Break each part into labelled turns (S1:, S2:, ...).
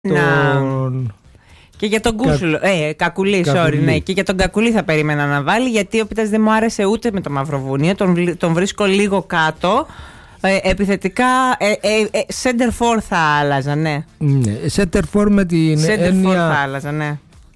S1: Και για τον Κούσουλο, Κακουλή, ναι. Και για τον Κακουλή θα περίμενα να βάλει, γιατί ο Πίτας δεν μου άρεσε ούτε με το Μαυροβούνιο. Τον βρίσκω λίγο κάτω. Επιθετικά, center for θα άλλαζα, ναι.
S2: Center for με την έννοια
S1: θα άλλαζα, ναι.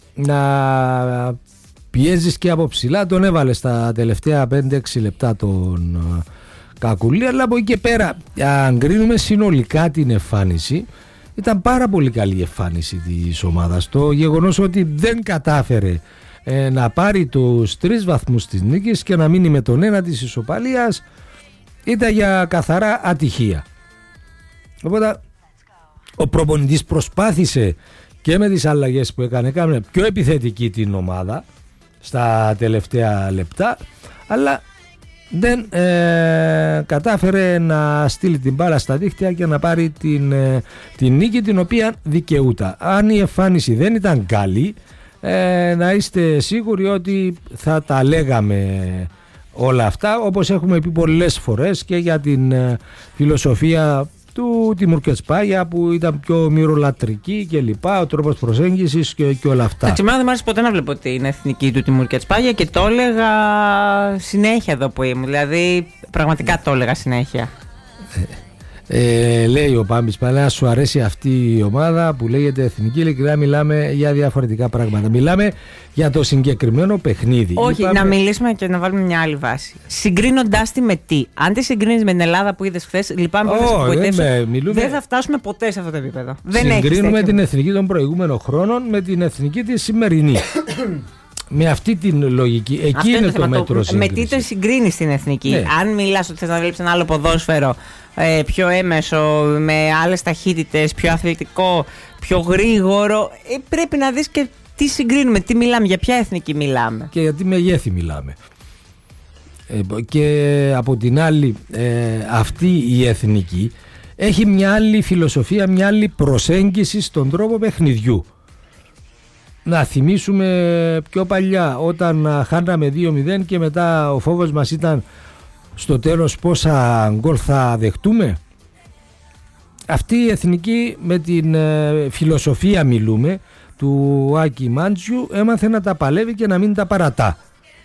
S2: Να πιέζεις και από ψηλά. Τον έβαλε στα τελευταία 5-6 λεπτά τον Κακουλή, αλλά από εκεί και πέρα, αν κρίνουμε συνολικά την εμφάνιση, ήταν πάρα πολύ καλή η εμφάνιση της ομάδας. Το γεγονός ότι δεν κατάφερε να πάρει τους 3 βαθμούς της νίκης και να μείνει με τον 1 της ισοπαλίας ήταν για καθαρά ατυχία. Οπότε ο προπονητής προσπάθησε και με τις αλλαγές που έκανε πιο επιθετική την ομάδα στα τελευταία λεπτά, αλλά δεν κατάφερε να στείλει την μπάλα στα δίχτυα και να πάρει την νίκη, την οποία δικαιούτα. Αν η εμφάνιση δεν ήταν καλή, να είστε σίγουροι ότι θα τα λέγαμε όλα αυτά, όπως έχουμε πει πολλές φορές και για την φιλοσοφία του Τιμούρ Κετσπάγια, που ήταν πιο μυρολατρική και λοιπά, ο τρόπος προσέγγισης και όλα αυτά.
S1: Εμένα δεν μ' άρεσε ποτέ να βλέπω την εθνική του Τιμούρ Κετσπάγια και το έλεγα συνέχεια εδώ που ήμουν. Δηλαδή, πραγματικά το έλεγα συνέχεια.
S2: Λέει ο Πάμπης Παλαιάς, σου αρέσει αυτή η ομάδα που λέγεται εθνική? Ειλικρινά μιλάμε για διαφορετικά πράγματα. Μιλάμε για το συγκεκριμένο παιχνίδι.
S1: Όχι, να μιλήσουμε και να βάλουμε μια άλλη βάση. Συγκρίνοντάς τη με τι? Αν τη συγκρίνεις με την Ελλάδα που είδες χθες, λυπάμαι που θα σε απογοητεύσω, δεν θα φτάσουμε ποτέ σε αυτό το επίπεδο.
S2: Συγκρίνουμε την εθνική των προηγούμενων χρόνων με την εθνική τη σημερινή. Με αυτή την λογική. Εκεί είναι το μέτρο σύγκρισης.
S1: Με τι το συγκρίνεις την εθνική? Ναι. Αν μιλάς ότι θες να βλέπεις ένα άλλο ποδόσφαιρο, πιο έμεσο, με άλλες ταχύτητες, πιο αθλητικό, πιο γρήγορο, πρέπει να δεις και τι συγκρίνουμε, τι μιλάμε, για ποια εθνική μιλάμε.
S2: Και για τι μεγέθη μιλάμε. Και από την άλλη, αυτή η εθνική έχει μια άλλη φιλοσοφία, μια άλλη προσέγγιση στον τρόπο παιχνιδιού. Να θυμίσουμε πιο παλιά, όταν χάναμε 2-0 και μετά ο φόβος μας ήταν στο τέλος πόσα γκολ θα δεχτούμε. Αυτή η εθνική, με την φιλοσοφία μιλούμε, του Άκη Μάντζιου, έμαθε να τα παλεύει και να μην τα παρατά.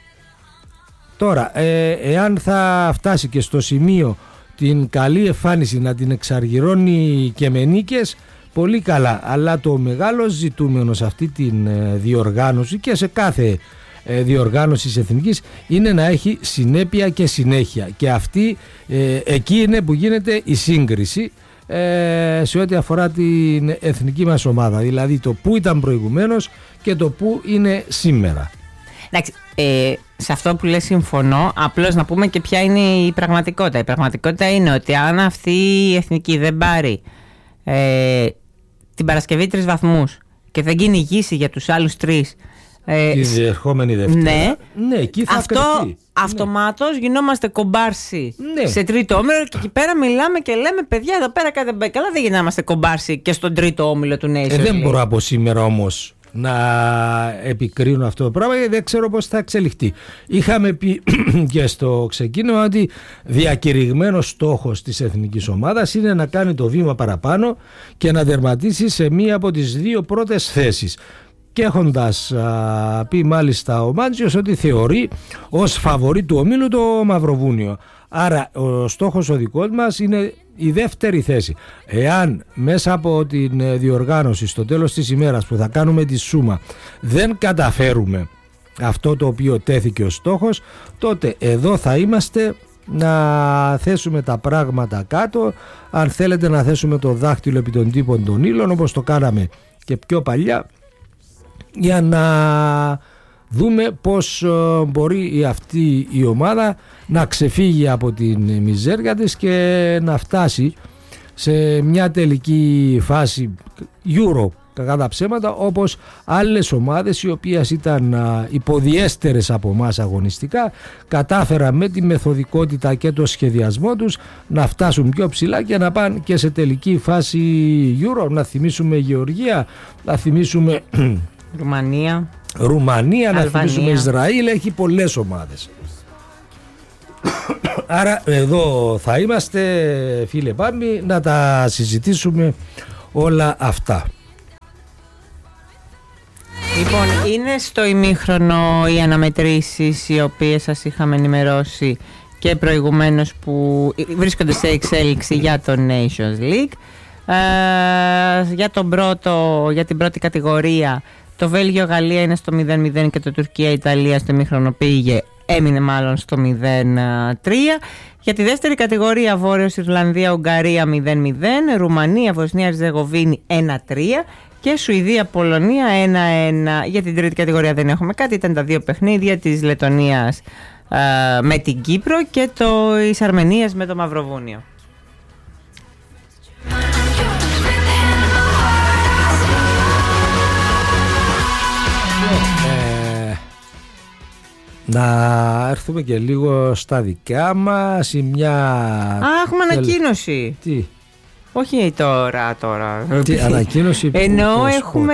S2: Τώρα, εάν θα φτάσει και στο σημείο την καλή εμφάνιση να την εξαργυρώνει και με νίκες, πολύ καλά, αλλά το μεγάλο ζητούμενο σε αυτή την διοργάνωση και σε κάθε διοργάνωση της εθνικής είναι να έχει συνέπεια και συνέχεια, και αυτή εκεί είναι που γίνεται η σύγκριση σε ό,τι αφορά την εθνική μας ομάδα, δηλαδή το που ήταν προηγουμένως και το που είναι σήμερα.
S1: Εντάξει, σε αυτό που λες συμφωνώ, απλώς να πούμε και ποια είναι η πραγματικότητα. Η πραγματικότητα είναι ότι αν αυτή η εθνική δεν πάρει την Παρασκευή 3 βαθμούς και δεν κυνηγήσει για τους άλλους 3
S2: την ερχόμενη Δευτέρα,
S1: ναι,
S2: εκεί θα
S1: αυτό
S2: κρυφτεί.
S1: αυτομάτως γινόμαστε κομπάρσι σε τρίτο όμιλο, και εκεί πέρα μιλάμε και λέμε, παιδιά, εδώ πέρα κάτι δεν πάει καλά, δεν γινόμαστε κομπάρσι και στον τρίτο όμιλο του Nations League.
S2: Δεν μπορώ από σήμερα όμως να επικρίνω αυτό το πράγμα, γιατί δεν ξέρω πώς θα εξελιχθεί. Είχαμε πει και στο ξεκίνημα ότι διακηρυγμένος στόχος της εθνικής ομάδας είναι να κάνει το βήμα παραπάνω και να τερματίσει σε μία από τις 2 πρώτες θέσεις. Και έχοντας πει μάλιστα ο Μάντζιος ότι θεωρεί ως φαβορί του ομίλου το Μαυροβούνιο. Άρα ο στόχος ο δικός μας είναι η 2η θέση. Εάν μέσα από την διοργάνωση στο τέλος της ημέρας που θα κάνουμε τη σούμα δεν καταφέρουμε αυτό το οποίο τέθηκε ως στόχος, τότε εδώ θα είμαστε να θέσουμε τα πράγματα κάτω. Αν θέλετε, να θέσουμε το δάχτυλο επί των τύπων των ύλων, όπως το κάναμε και πιο παλιά, για να δούμε πώς μπορεί αυτή η ομάδα να ξεφύγει από την μιζέρια της και να φτάσει σε μια τελική φάση Euro, κακά τα ψέματα, όπως άλλες ομάδες οι οποίες ήταν υποδιέστερες από εμάς αγωνιστικά, κατάφεραν με τη μεθοδικότητα και το σχεδιασμό τους να φτάσουν πιο ψηλά και να πάνε και σε τελική φάση Euro. Να θυμίσουμε Γεωργία, να θυμίσουμε Ρουμανία, να θυμίσουμε Ισραήλ, έχει πολλές ομάδες. Άρα εδώ θα είμαστε, φίλε Πάμπη, να τα συζητήσουμε όλα αυτά.
S1: Λοιπόν, είναι στο ημίχρονο οι αναμετρήσεις οι οποίες σας είχαμε ενημερώσει και προηγουμένως που βρίσκονται σε εξέλιξη για το Nations League. Για την πρώτη κατηγορία το Βέλγιο-Γαλλία είναι στο 0-0 και το Τουρκία-Ιταλία στο ημίχρονο έμεινε μάλλον στο 0-3. Για τη δεύτερη κατηγορία Βόρειος Ιρλανδία-Ουγγαρία 0-0, Ρουμανία-Βοσνία-Ερζεγοβίνη 1-3 και Σουηδία-Πολωνία 1-1. Για την τρίτη κατηγορία δεν έχουμε κάτι, ήταν τα δύο παιχνίδια της Λετωνίας με την Κύπρο και της Αρμενίας με το Μαυροβούνιο.
S2: Να έρθουμε και λίγο στα δικά μας ή μια...
S1: έχουμε ανακοίνωση.
S2: Τι?
S1: Όχι τώρα.
S2: Τι ανακοίνωση?
S1: Ενώ έχουμε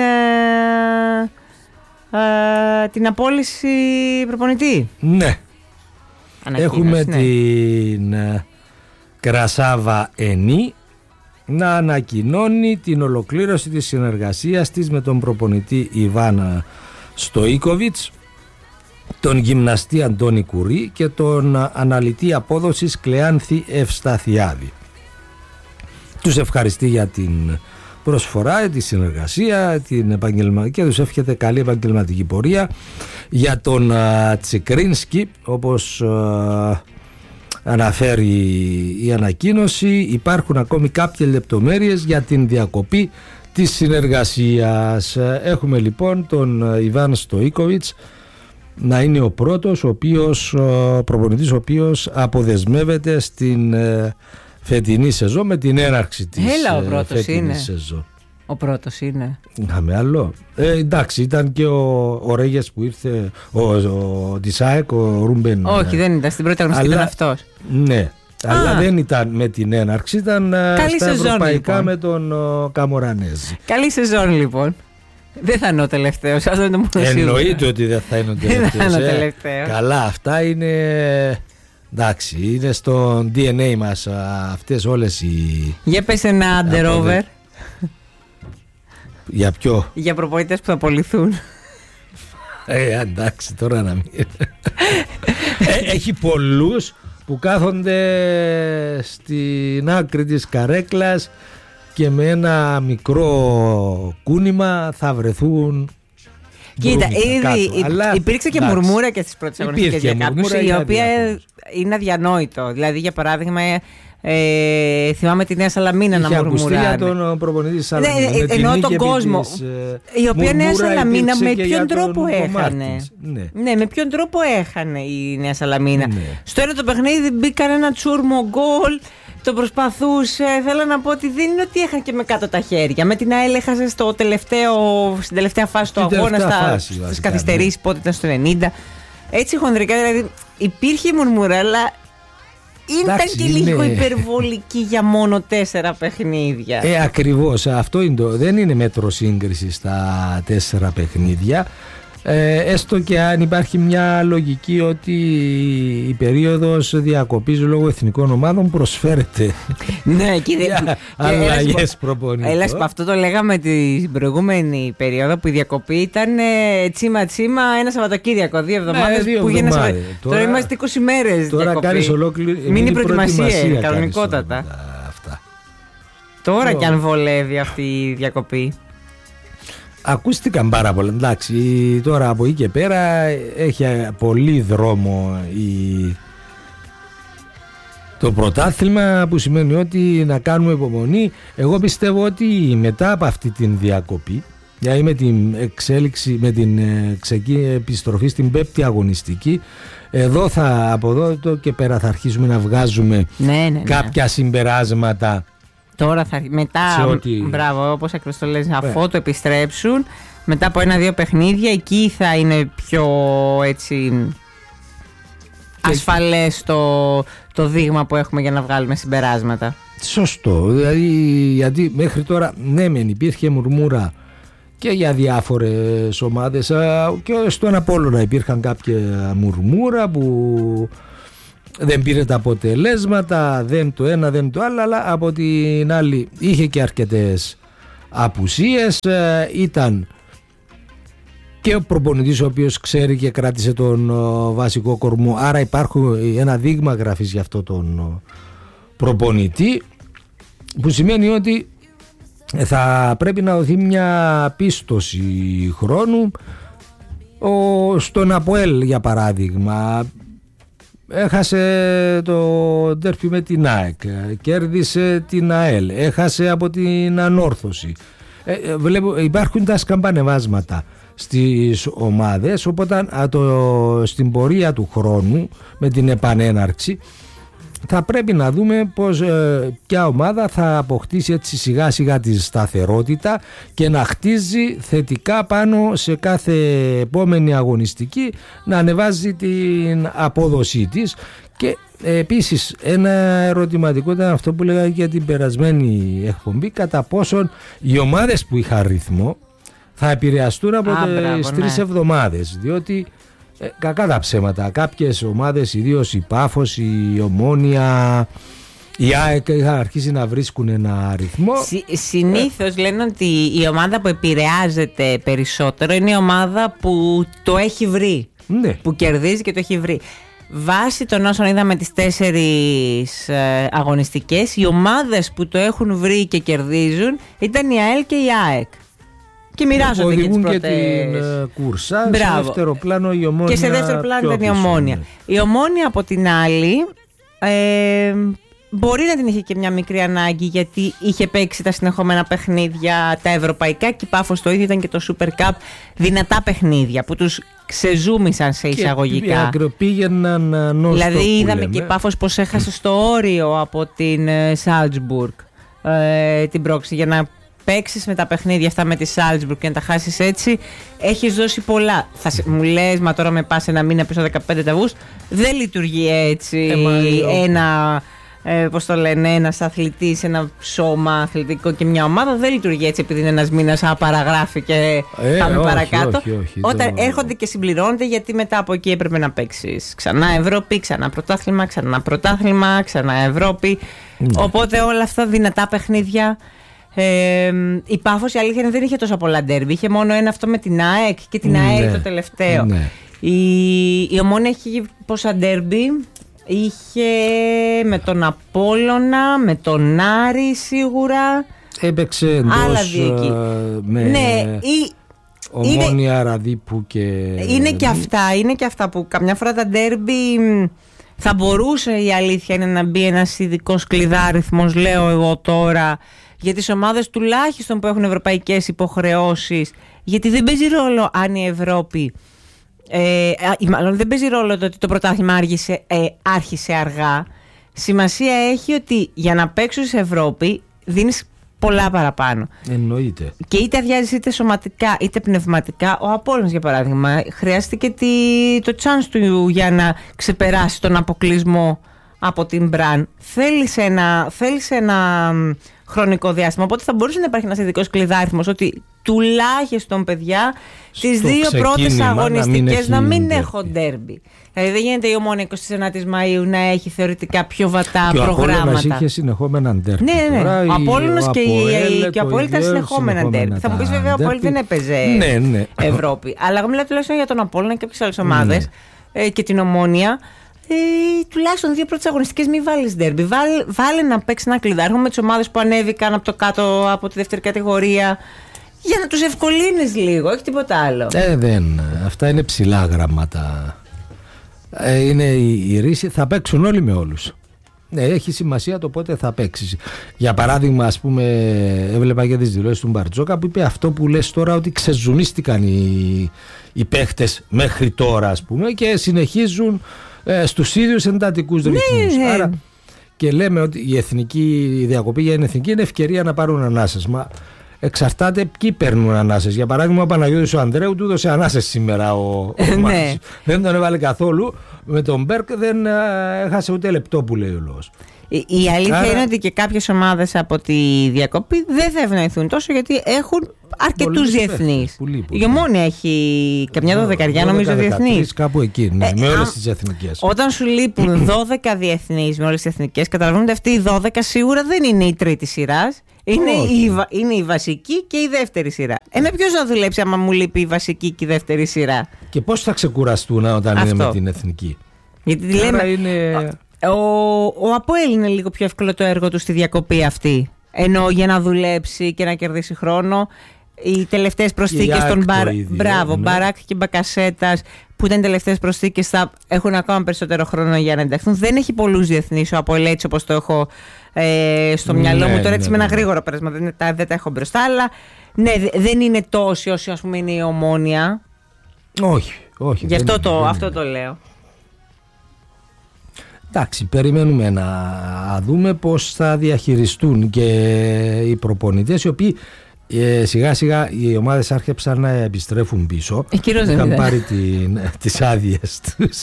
S1: την απόλυση προπονητή.
S2: Ναι. Έχουμε την Κρασάβα Ενή να ανακοινώνει την ολοκλήρωση της συνεργασίας της με τον προπονητή Ιβάν Στοίκοβιτς, τον γυμναστή Αντώνη Κουρί και τον αναλυτή απόδοσης Κλεάνθη Ευσταθιάδη. Τους ευχαριστεί για την προσφορά, τη συνεργασία, την επαγγελματική και τους εύχεται καλή επαγγελματική πορεία. Για τον Τσικρίνσκι, όπως αναφέρει η ανακοίνωση, υπάρχουν ακόμη κάποιες λεπτομέρειες για την διακοπή της συνεργασίας. Έχουμε λοιπόν τον Ιβάν Στοίκοβιτς να είναι ο πρώτος προπονητής ο οποίος αποδεσμεύεται στην φετινή σεζόν με την έναρξη της φετινής σεζόν.
S1: Ο πρώτος είναι.
S2: Είχαμε άλλο. Εντάξει, ήταν και ο Ρέγες που ήρθε, ο Τισάεκ, ο Ρούμπεν.
S1: Όχι, δεν ήταν. Στην πρώτη αγωνιστική ήταν αυτός.
S2: Ναι, αλλά δεν ήταν με την έναρξη, ήταν στα ευρωπαϊκά λοιπόν, με τον Καμορανέζη.
S1: Καλή σεζόν λοιπόν. Δεν θα είναι ο τελευταίος.
S2: Εννοείται ότι δεν θα είναι ο τελευταίος. Καλά, αυτά είναι. Εντάξει, είναι στο DNA μας αυτές όλες οι...
S1: Για πες ένα under-over.
S2: Για ποιο?
S1: Για προπονητές που θα απολυθούν.
S2: Εντάξει, τώρα να μην... Έχει πολλούς που κάθονται στην άκρη της καρέκλας και με ένα μικρό κούνημα θα βρεθούν.
S1: Κοίτα, ήδη υπήρξε και μουρμούρα και στις πρώτες αγωνιστικές για κάποιους, η οποία είναι αδιανόητο. Δηλαδή, για παράδειγμα, θυμάμαι τη Νέα Σαλαμίνα να μουρμουράνε.
S2: Για τον προπονητή της Σαλαμίνα.
S1: Εννοώ τον κόσμο. Η οποία Νέα Σαλαμίνα με ποιον τρόπο έχανε. Ναι, με ποιον τρόπο έχανε η Νέα Σαλαμίνα. Στο ένα το παιχνίδι μπήκαν ένα τσούρμο γκολ. Το προσπαθούσε, θέλω να πω ότι δεν είναι ότι είχαν και με κάτω τα χέρια. Με την ΑΕΛ έχασε στην τελευταία φάση του αγώνα, στις καθυστερήσεις, πότε ήταν στο 90. Έτσι χονδρικά, δηλαδή υπήρχε μουρμουρά, αλλά ήταν και λίγο υπερβολική για μόνο 4 παιχνίδια.
S2: Ακριβώς, αυτό είναι δεν είναι μέτρο σύγκριση στα 4 παιχνίδια. Έστω και αν υπάρχει μια λογική ότι η περίοδος διακοπής λόγω εθνικών ομάδων προσφέρεται.
S1: Ναι, και
S2: αλλαγές προπονητών.
S1: Έλας, αυτό το λέγαμε την προηγούμενη περίοδο που η διακοπή ήταν τσίμα ένα Σαββατοκύριακο, 2 εβδομάδες που γίνανε. Τώρα είμαστε 20 μέρες.
S2: Τώρα κάνεις ολόκληρη
S1: μήνυ προετοιμασία, κανονικότατα. Τώρα κι αν βολεύει αυτή η διακοπή.
S2: Ακούστηκαν πάρα πολλά. Εντάξει, τώρα από εκεί και πέρα έχει πολύ δρόμο το πρωτάθλημα, που σημαίνει ότι να κάνουμε υπομονή. Εγώ πιστεύω ότι μετά από αυτή την διακοπή, δηλαδή με την εξέλιξη, με την επιστροφή στην 5η αγωνιστική, από εδώ και πέρα θα αρχίσουμε να βγάζουμε κάποια συμπεράσματα.
S1: Τώρα μετά, μπράβο, όπως ακριβώς το λες, αφού το επιστρέψουν, μετά από 1-2 παιχνίδια, εκεί θα είναι πιο έτσι ασφαλές το δείγμα που έχουμε για να βγάλουμε συμπεράσματα.
S2: Σωστό, δηλαδή γιατί μέχρι τώρα ναι μεν υπήρχε μουρμούρα και για διάφορες ομάδες, και στον Απόλλωνα υπήρχαν κάποια μουρμούρα που δεν πήρε τα αποτελέσματα, δεν το ένα δεν το άλλο, αλλά από την άλλη είχε και αρκετές απουσίες, ήταν και ο προπονητής ο οποίος ξέρει και κράτησε τον βασικό κορμό. Άρα υπάρχει ένα δείγμα γραφής για αυτό τον προπονητή, που σημαίνει ότι θα πρέπει να δοθεί μια πίστοση χρόνου. Στον ΑΠΟΕΛ για παράδειγμα έχασε το ντέρμπι με την ΑΕΚ, κέρδισε την ΑΕΛ, έχασε από την Ανόρθωση. Βλέπω, υπάρχουν τα σκαμπανεβάσματα στις ομάδες, οπότε στην πορεία του χρόνου με την επανέναρξη θα πρέπει να δούμε πως ποια ομάδα θα αποκτήσει έτσι σιγά σιγά τη σταθερότητα και να χτίζει θετικά πάνω σε κάθε επόμενη αγωνιστική, να ανεβάζει την απόδοσή της. Και επίσης ένα ερωτηματικό ήταν αυτό που λέγαμε για την περασμένη εκπομπή, κατά πόσον οι ομάδες που είχαν ρυθμό θα επηρεαστούν από τις 3 εβδομάδες, διότι κακά τα ψέματα, κάποιες ομάδες, ιδίως η Πάφος, η Ομόνια, η ΑΕΚ, είχαν αρχίσει να βρίσκουν ένα ρυθμό.
S1: Συνήθως λένε ότι η ομάδα που επηρεάζεται περισσότερο είναι η ομάδα που το έχει βρει,
S2: ναι,
S1: που κερδίζει και το έχει βρει. Βάσει των όσων είδαμε τις 4 αγωνιστικές, οι ομάδες που το έχουν βρει και κερδίζουν ήταν η ΑΕΛ και η ΑΕΚ. Και μοιράζονται και τις πρώτες.
S2: Και την κούρσα. Σε δεύτερο πλάνο η Ομόνια.
S1: Και σε δεύτερο πλάνο ήταν η Ομόνια. Η Ομόνια από την άλλη μπορεί να την είχε και μια μικρή ανάγκη, γιατί είχε παίξει τα συνεχόμενα παιχνίδια, τα ευρωπαϊκά, και η Πάφος το ίδιο, ήταν και το Super Cup, δυνατά παιχνίδια που τους ξεζούμισαν σε εισαγωγικά.
S2: Και πήγαιναν νόστο.
S1: Δηλαδή είδαμε και η Πάφος πως έχασε στο όριο από την Σάλτσμπουργκ την πρόξη. Για να παίξεις με τα παιχνίδια αυτά με τη Σάλτσμπουργκ και να τα χάσεις έτσι, έχεις δώσει πολλά. Μου λες, μα τώρα με πας ένα μήνα πίσω 15 ταβούς. Δεν λειτουργεί έτσι πώς το λένε, ένας αθλητής, ένα σώμα αθλητικό και μια ομάδα. Δεν λειτουργεί έτσι επειδή είναι ένας μήνας παραγράφει και πάμε παρακάτω.
S2: Όχι,
S1: όταν έρχονται και συμπληρώνονται, γιατί μετά από εκεί έπρεπε να παίξεις ξανά Ευρώπη, ξανά πρωτάθλημα, ξανά Ευρώπη. Οπότε όλα αυτά δυνατά παιχνίδια. Η Πάφος, η αλήθεια είναι, δεν είχε τόσα πολλά ντέρμπι. Είχε μόνο ένα, αυτό με την ΑΕΚ και την ΑΕΛ το τελευταίο. Η Ομόνια έχει πόσα ντέρμπι? Είχε με τον Απόλλωνα, με τον Άρη σίγουρα.
S2: Έπαιξε εντός,
S1: άλλα δύο εκεί.
S2: Ομόνια, Ραδίπου και...
S1: Είναι και αυτά που καμιά φορά τα ντέρμπι θα μπορούσε, η αλήθεια είναι, να μπει ένας ειδικός κλειδάριθμος, λέω εγώ τώρα, για τις ομάδες τουλάχιστον που έχουν ευρωπαϊκές υποχρεώσεις, γιατί δεν παίζει ρόλο αν η Ευρώπη μάλλον δεν παίζει ρόλο το ότι το πρωτάθλημα άρχισε αργά. Σημασία έχει ότι για να παίξεις σε Ευρώπη δίνεις πολλά παραπάνω.
S2: Εννοείται.
S1: Και είτε αδειάζεις είτε σωματικά είτε πνευματικά. Ο Απόλλωνας, για παράδειγμα, χρειάστηκε το chance του για να ξεπεράσει τον αποκλεισμό από την Μπραν. Θέλησε ένα χρονικό διάστημα. Οπότε θα μπορούσε να υπάρχει ένας ειδικός κλειδάριθμος ότι τουλάχιστον, παιδιά, τις 2 πρώτες αγωνιστικές να μην έχω ντέρμπι. Δηλαδή δεν γίνεται η Ομόνια 29 Μαΐου να έχει θεωρητικά πιο βατά προγράμματα. Ο
S2: Απόλλωνας είχε συνεχόμενα ντέρμπι.
S1: Ναι. Ο Απόλλωνας και ο Απόλλωνας ήταν συνεχόμενα ντέρμπι. Θα μου πεις, βέβαια, ο Απόλλωνας δεν έπαιζε Ευρώπη. Αλλά εγώ μιλάω τουλάχιστον για τον Απόλλωνα και κάποιες άλλες ομάδες και την Ομόνια. Τουλάχιστον 2 πρώτες αγωνιστικές μην βάλεις ντέρμπι. Βάλε να παίξει ένα κλειδάριθμο με τις ομάδες που ανέβηκαν από το κάτω, από τη δεύτερη κατηγορία, για να τους ευκολύνεις λίγο, όχι τίποτα άλλο.
S2: Αυτά είναι ψηλά γραμμάτα. Είναι η ρίση, θα παίξουν όλοι με όλους. Έχει σημασία το πότε θα παίξεις. Για παράδειγμα, ας πούμε, έβλεπα και τις δηλώσεις του Μπαρτζόκα που είπε αυτό που λες τώρα, ότι ξεζουμίστηκαν οι παίχτες μέχρι τώρα, ας πούμε, και συνεχίζουν στους ίδιους εντατικούς ρυθμούς. Άρα και λέμε ότι η διακοπή για την εθνική είναι ευκαιρία να πάρουν ανάσες. Μα εξαρτάται ποιοι παίρνουν ανάσες. Για παράδειγμα, ο Παναγιώτης ο Ανδρέου του έδωσε ανάσες σήμερα ο Μάρκος. Δεν τον έβαλε καθόλου. Με τον Μπέρκ δεν έχασε ούτε λεπτό, που λέει ο λόγος.
S1: Η αλήθεια είναι ότι και κάποιες ομάδες από τη διακοπή δεν θα ευνοηθούν τόσο, γιατί έχουν αρκετούς διεθνείς. Η Ομόνια έχει καμιά 12 νομίζω διεθνείς.
S2: Κάπου εκεί, με όλες τις εθνικές.
S1: Όταν σου λείπουν 12 διεθνείς με όλες τις εθνικές, καταλαβαίνετε, αυτοί οι 12 σίγουρα δεν είναι η τρίτη σειράς. Είναι η βασική και η δεύτερη σειρά. Με ποιος να δουλέψει άμα μου λείπει η βασική και η δεύτερη σειρά?
S2: Και πώς θα ξεκουραστούν όταν είναι με την εθνική?
S1: Γιατί λέμε, ο Αποέλ είναι λίγο πιο εύκολο το έργο του στη διακοπή αυτή. Ενώ για να δουλέψει και να κερδίσει χρόνο, οι τελευταίες προσθήκες των Μπαράκ και Μπακασέτας, που ήταν οι τελευταίες προσθήκες, θα έχουν ακόμα περισσότερο χρόνο για να ενταχθούν. Δεν έχει πολλούς διεθνείς ο Αποέλ, έτσι όπως το έχω στο μυαλό μου τώρα, έτσι με ένα γρήγορο πέρασμα. Δεν τα έχω μπροστά, αλλά ναι, δεν είναι τόσοι όσο ας πούμε είναι η Ομόνοια.
S2: Όχι.
S1: Γι' αυτό το λέω.
S2: Εντάξει, περιμένουμε να δούμε πώς θα διαχειριστούν και οι προπονητές, οι οποίοι σιγά σιγά οι ομάδες άρχισαν να επιστρέφουν πίσω. Είχαν πάρει τις άδειες τους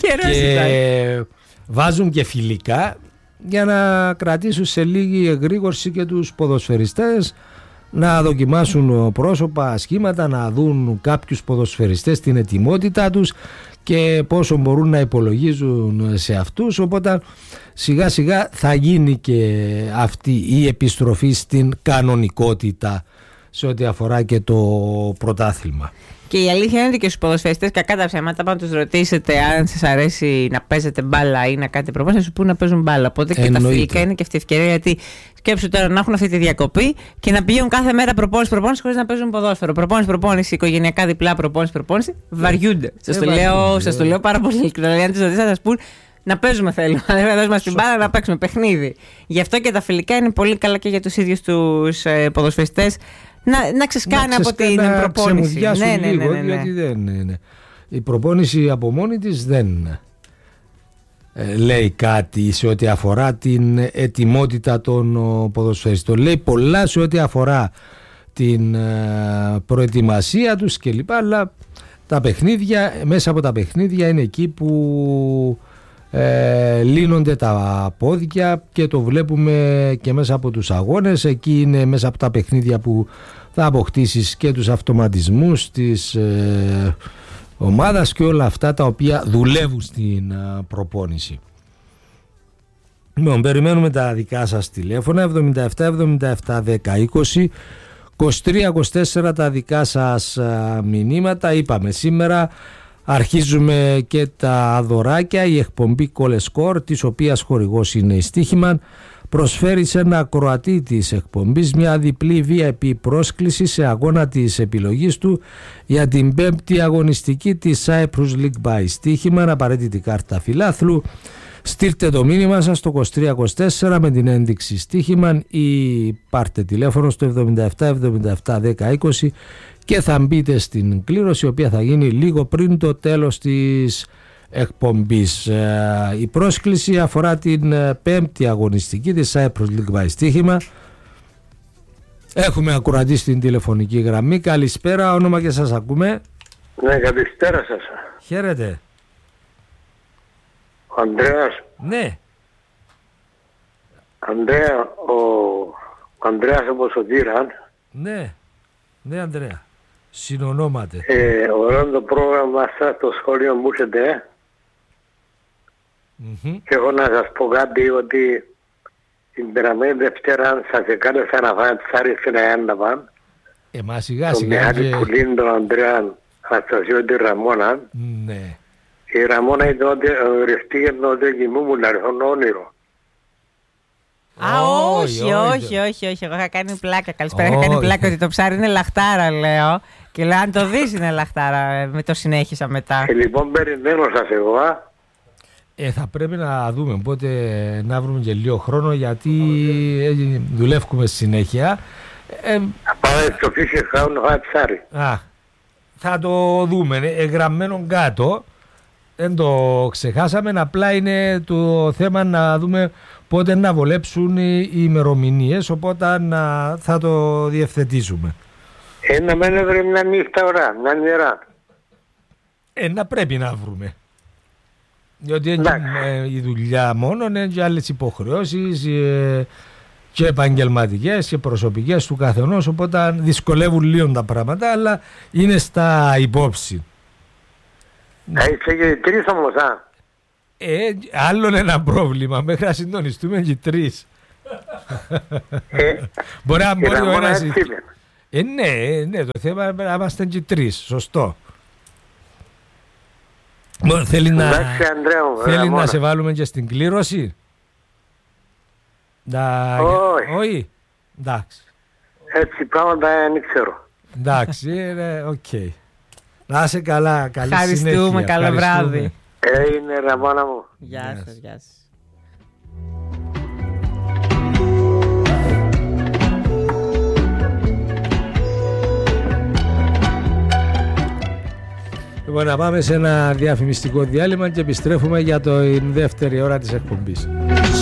S2: και βάζουν και φιλικά για να κρατήσουν σε λίγη εγρήγορση και τους ποδοσφαιριστές, να δοκιμάσουν πρόσωπα, σχήματα, να δουν κάποιους ποδοσφαιριστές την ετοιμότητά τους και πόσο μπορούν να υπολογίζουν σε αυτούς. Οπότε σιγά σιγά θα γίνει και αυτή η επιστροφή στην κανονικότητα σε ό,τι αφορά και το πρωτάθλημα. Και
S1: η αλήθεια είναι ότι και στους ποδοσφαιριστές, κακά τα ψέματα, αν τους ρωτήσετε αν σας αρέσει να παίζετε μπάλα ή να κάνετε προπόνηση, θα σου πούν να παίζουν μπάλα. Οπότε και τα φιλικά είναι και αυτή η ευκαιρία, γιατί σκέψου τώρα να έχουν αυτή τη διακοπή και να πηγαίνουν κάθε μέρα προπόνηση χωρίς να παίζουν ποδόσφαιρο. Προπόνηση, οικογενειακά διπλά προπόνηση. Βαριούνται. Σας το λέω πάρα πολύ ειλικρινά. Αν τους ρωτήσετε, θα σας πούν να παίζουμε θέλουμε. Να δώσουμε την μπάλα να παίξουμε παιχνίδι. Γι' αυτό και τα φιλικά είναι πολύ καλά και για τους ίδιους τους ποδοσφαιριστές. Να ξεσκάνε από την προπόνηση.
S2: Ναι. Γιατί δεν είναι. Η προπόνηση από μόνη της δεν λέει κάτι σε ό,τι αφορά την ετοιμότητα των ποδοσφαιριστών. Λέει πολλά σε ό,τι αφορά την προετοιμασία τους κλπ. Αλλά τα παιχνίδια, μέσα από τα παιχνίδια είναι εκεί που λύνονται τα πόδια και το βλέπουμε και μέσα από τους αγώνες. Εκεί είναι μέσα από τα παιχνίδια που θα αποκτήσεις και τους αυτοματισμούς της ομάδας και όλα αυτά τα οποία δουλεύουν στην προπόνηση. Περιμένουμε τα δικά σας τηλέφωνα 77 77 10 20 23 24 τα δικά σας μηνύματα. Είπαμε σήμερα αρχίζουμε και τα δωράκια. Η εκπομπή Call Score, της οποίας χορηγός είναι η Στοίχημαν, προσφέρει σε ένα ακροατή της εκπομπής μια διπλή VIP πρόσκληση σε αγώνα της επιλογής του για την 5η αγωνιστική της Cyprus League by Στοίχημαν. Απαραίτητη κάρτα φιλάθλου. Στείλτε το μήνυμα σας στο 2324 με την ένδειξη Στοίχημαν ή πάρτε τηλέφωνο στο 77 77 10 20 και θα μπείτε στην κλήρωση, η οποία θα γίνει λίγο πριν το τέλος της εκπομπής. Η πρόσκληση αφορά την 5η αγωνιστική της Cyprus League by Στοίχημα. Έχουμε ακροατή στην τηλεφωνική γραμμή. Καλησπέρα, όνομα και σας ακούμε.
S3: Ναι, καλησπέρα σας.
S2: Χαίρετε.
S3: Ο Ανδρέας.
S2: Ναι.
S3: Ο Ανδρέας από Σωτήραν.
S2: Ναι Ανδρέα. Συνονόματε.
S3: Ωραίο το πρόγραμμα σας, το σχόλιο μου έχετε. Και έχω να σας πω κάτι, ότι την περαμένη Δευτέρα σας εκάλεσα να φάνε ψάρι στην Αγιάνναβα.
S2: Σιγά σιγά.
S3: Το Μιχάλη Πουλήν, τον Ανδρέα Αναστασίου, τη Ραμόνα.
S2: Ναι.
S3: Η Ραμόνα ήταν ότι ρευτήκε ότι κοιμούμουν να έρθουν όνειρο.
S1: Όχι. Εγώ είχα κάνει πλάκα. Καλησπέρα. Είχα κάνει πλάκα ότι το ψάρι είναι λαχτάρα, λέω. Και λέω, αν το δεις είναι λαχτάρα. Με το συνέχισα μετά.
S3: Λοιπόν, περιμένω σας εγώ.
S2: Θα πρέπει να δούμε. Οπότε να βρούμε και λίγο χρόνο, γιατί δουλεύουμε συνέχεια.
S3: Πάμε στο φύσιο να ψάρι.
S2: Θα το δούμε. Γραμμένο κάτω. Δεν το ξεχάσαμε. Απλά είναι το θέμα να δούμε πότε να βολέψουν οι ημερομηνίες. Οπότε θα το διευθετήσουμε.
S3: Να μένει βρει μια νύχτα ώρα, μια νερά.
S2: Να πρέπει να βρούμε. Διότι η δουλειά μόνο είναι και άλλες υποχρεώσεις και επαγγελματικές και προσωπικές του καθενός. Οπότε δυσκολεύουν λίγο τα πράγματα, αλλά είναι στα υπόψη.
S3: Είσαι και οι τρεις όμως,
S2: άλλον ένα πρόβλημα. Μέχρι να συντονιστούμε και οι τρεις. Μπορεί ο ένας...
S3: έτσι είναι.
S2: Ναι, το θέμα είναι να είμαστε και τρεις, σωστό. Θέλει να σε βάλουμε και στην κλήρωση. Όχι. Εντάξει.
S3: Έτσι πράγματα δεν ξέρω.
S2: Εντάξει, οκ. Να είσαι καλά, καλή συνέχεια.
S1: Ευχαριστούμε, καλό βράδυ.
S3: Είναι Ραμόνα μου.
S1: Γεια σας, γεια σας.
S2: Λοιπόν, να πάμε σε ένα διαφημιστικό διάλειμμα και επιστρέφουμε για την δεύτερη ώρα της εκπομπής.